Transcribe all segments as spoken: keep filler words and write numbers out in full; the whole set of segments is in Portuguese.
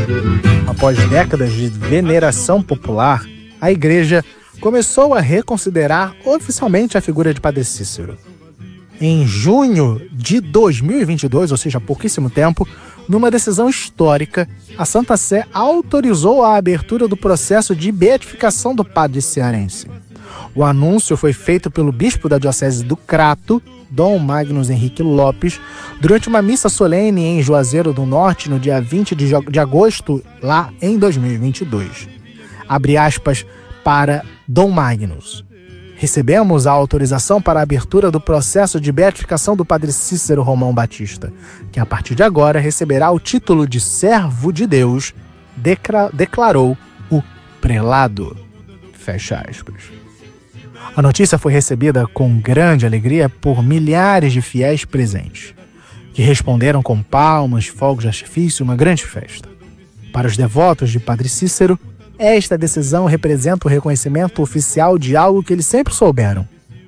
Após décadas de veneração popular, a Igreja começou a reconsiderar oficialmente a figura de Padre Cícero. Em junho de dois mil e vinte e dois, ou seja, há pouquíssimo tempo, numa decisão histórica, a Santa Sé autorizou a abertura do processo de beatificação do padre cearense. O anúncio foi feito pelo bispo da Diocese do Crato, Dom Magnus Henrique Lopes, durante uma missa solene em Juazeiro do Norte, no dia vinte de agosto, lá em dois mil e vinte e dois. Abre aspas para Dom Magnus. Recebemos a autorização para a abertura do processo de beatificação do padre Cícero Romão Batista, que a partir de agora receberá o título de servo de Deus, decra- declarou o prelado. Fecha aspas. A notícia foi recebida com grande alegria por milhares de fiéis presentes, que responderam com palmas, fogos de artifício e uma grande festa. Para os devotos de Padre Cícero, esta decisão representa o reconhecimento oficial de algo que eles sempre souberam: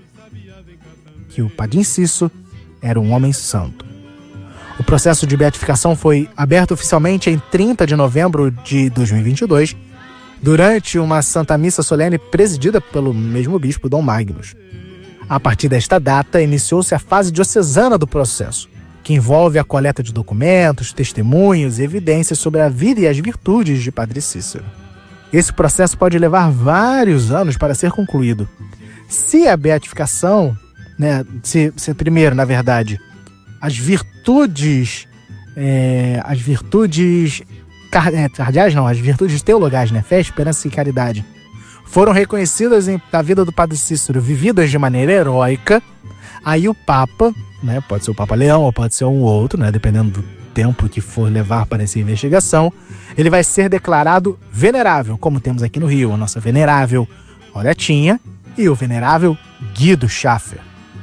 que o Padre Cícero era um homem santo. O processo de beatificação foi aberto oficialmente em trinta de novembro de dois mil e vinte e dois, durante uma Santa Missa solene presidida pelo mesmo bispo Dom Magnus. A partir desta data, iniciou-se a fase diocesana do processo, que envolve a coleta de documentos, testemunhos e evidências sobre a vida e as virtudes de Padre Cícero. Esse processo pode levar vários anos para ser concluído. Se a beatificação, né, se, se primeiro, na verdade, as virtudes, é, as virtudes cardeais, não, as virtudes teologais, né, fé, esperança e caridade, foram reconhecidas em, na vida do Padre Cícero, vividas de maneira heróica, aí o Papa, né, pode ser o Papa Leão ou pode ser um outro, né, dependendo do tempo que for levar para essa investigação, ele vai ser declarado venerável, como temos aqui no Rio, a nossa venerável Oretinha e o venerável Guido Schaffer.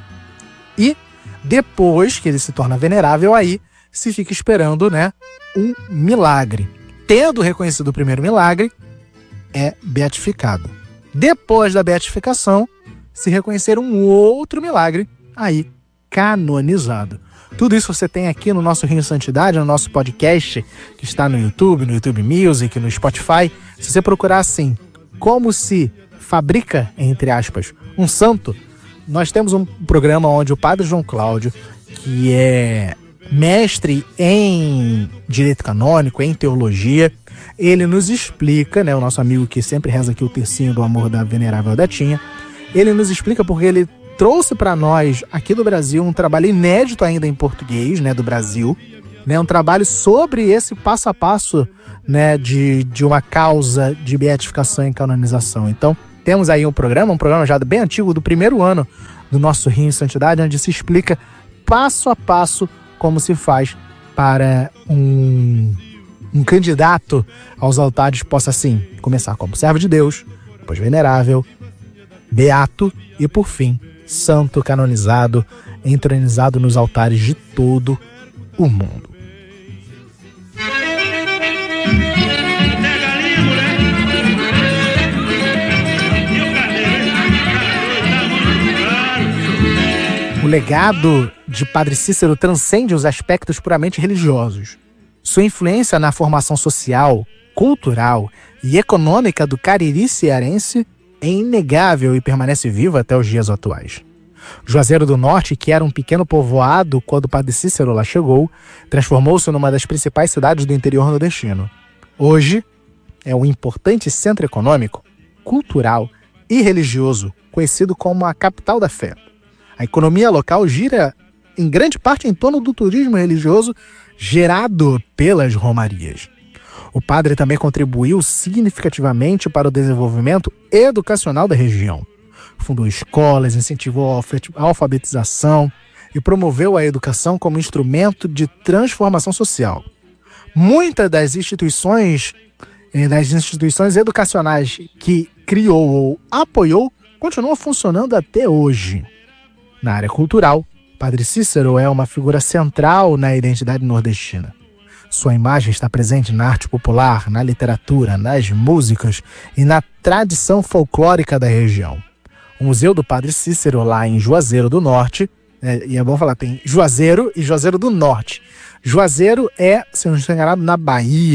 E depois que ele se torna venerável, aí se fica esperando, né, um milagre. Tendo reconhecido o primeiro milagre, é beatificado. Depois da beatificação, se reconhecer um outro milagre, aí canonizado. Tudo isso você tem aqui no nosso Rio Santidade, no nosso podcast, que está no YouTube, no YouTube Music, no Spotify. Se você procurar assim, como se fabrica, entre aspas, um santo, nós temos um programa onde o Padre João Cláudio, que é mestre em direito canônico, em teologia, ele nos explica, né, o nosso amigo que sempre reza aqui o tercinho do amor da venerável Odetinha, ele nos explica porque ele trouxe para nós, aqui do Brasil, um trabalho inédito ainda em português, né, do Brasil, né, um trabalho sobre esse passo a passo, né, de, de uma causa de beatificação e canonização. Então, temos aí um programa, um programa já bem antigo, do primeiro ano do nosso Rio em Santidade, onde se explica passo a passo como se faz para um, um candidato aos altares possa, assim, começar como servo de Deus, depois venerável, beato e, por fim, santo canonizado, entronizado nos altares de todo o mundo. O legado de Padre Cícero transcende os aspectos puramente religiosos. Sua influência na formação social, cultural e econômica do Cariri cearense é inegável e permanece viva até os dias atuais. Juazeiro do Norte, que era um pequeno povoado quando Padre Cícero lá chegou, transformou-se numa das principais cidades do interior nordestino. Hoje, é um importante centro econômico, cultural e religioso, conhecido como a capital da fé. A economia local gira em grande parte em torno do turismo religioso gerado pelas romarias. O padre também contribuiu significativamente para o desenvolvimento educacional da região. Fundou escolas, incentivou a alfabetização e promoveu a educação como instrumento de transformação social. Muitas das instituições, das instituições educacionais que criou ou apoiou continuam funcionando até hoje. Na área cultural, Padre Cícero é uma figura central na identidade nordestina. Sua imagem está presente na arte popular, na literatura, nas músicas e na tradição folclórica da região. O Museu do Padre Cícero, lá em Juazeiro do Norte, é, e é bom falar, tem Juazeiro e Juazeiro do Norte. Juazeiro é, se não estou enganado, na Bahia,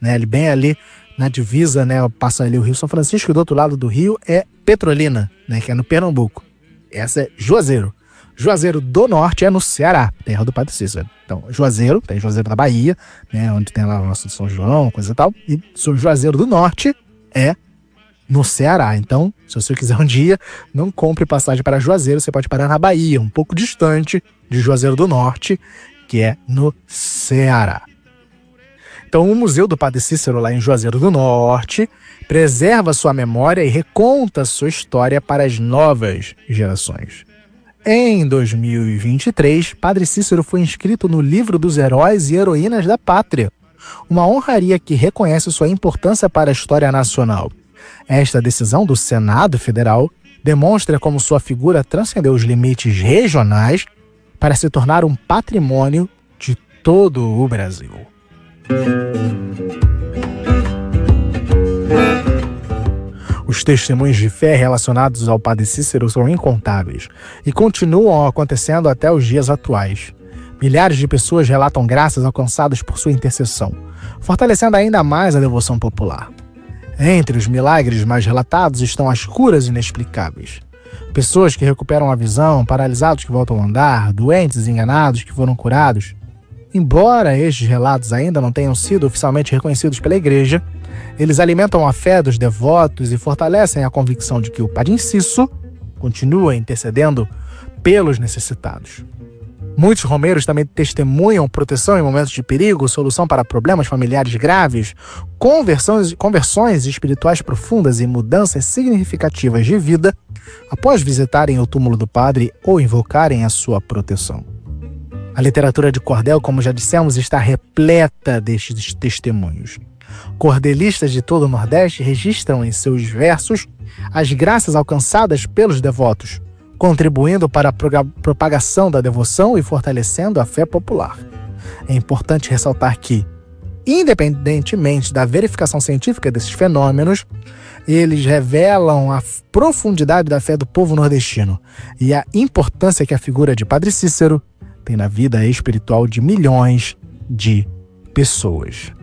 né? Ele bem ali na divisa, né? Passa ali o Rio São Francisco e do outro lado do rio é Petrolina, né? Que é no Pernambuco. Essa é Juazeiro. Juazeiro do Norte é no Ceará, terra do Padre Cícero. Então, Juazeiro, tem Juazeiro da Bahia, né? Onde tem lá o nosso São João, coisa e tal. E Juazeiro do Norte é no Ceará. Então, se você quiser um dia, não compre passagem para Juazeiro, você pode parar na Bahia, um pouco distante de Juazeiro do Norte, que é no Ceará. Então, o Museu do Padre Cícero, lá em Juazeiro do Norte, preserva sua memória e reconta sua história para as novas gerações. Em dois mil e vinte e três, Padre Cícero foi inscrito no Livro dos Heróis e Heroínas da Pátria, uma honraria que reconhece sua importância para a história nacional. Esta decisão do Senado Federal demonstra como sua figura transcendeu os limites regionais para se tornar um patrimônio de todo o Brasil. Os testemunhos de fé relacionados ao Padre Cícero são incontáveis e continuam acontecendo até os dias atuais. Milhares de pessoas relatam graças alcançadas por sua intercessão, fortalecendo ainda mais a devoção popular. Entre os milagres mais relatados estão as curas inexplicáveis. Pessoas que recuperam a visão, paralisados que voltam a andar, doentes enganados que foram curados. Embora estes relatos ainda não tenham sido oficialmente reconhecidos pela Igreja, eles alimentam a fé dos devotos e fortalecem a convicção de que o Padre Inciso continua intercedendo pelos necessitados. Muitos romeiros também testemunham proteção em momentos de perigo, solução para problemas familiares graves, conversões, conversões espirituais profundas e mudanças significativas de vida após visitarem o túmulo do padre ou invocarem a sua proteção. A literatura de cordel, como já dissemos, está repleta destes testemunhos. Cordelistas de todo o Nordeste registram em seus versos as graças alcançadas pelos devotos, contribuindo para a propagação da devoção e fortalecendo a fé popular. É importante ressaltar que, independentemente da verificação científica desses fenômenos, eles revelam a profundidade da fé do povo nordestino e a importância que a figura de Padre Cícero tem na vida espiritual de milhões de pessoas.